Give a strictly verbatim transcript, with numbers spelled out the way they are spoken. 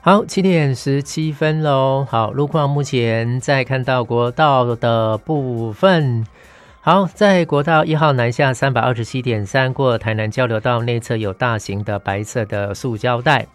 好，七点十七分喽。好，路况目前在看到国道的部分。好，在国道一号南下 三百二十七点三 过台南交流道内侧有大型的白色的塑胶袋。